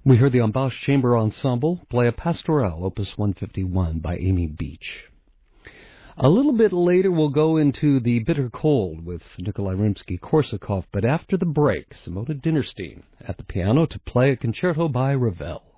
We heard the Embauche Chamber Ensemble play a Pastorelle, Opus 151 by Amy Beach. A little bit later, we'll go into the bitter cold with Nikolai Rimsky-Korsakov, but after the break, Simona Dinnerstein at the piano to play a concerto by Ravel.